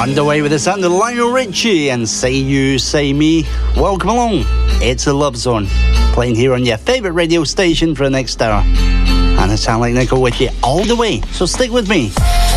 Underway with the sound of Lionel Richie and Say You, Say Me. Welcome along. It's a Love Zone, playing here on your favourite radio station for the next hour. And I sound like Nickel with you all the way, so stick with me.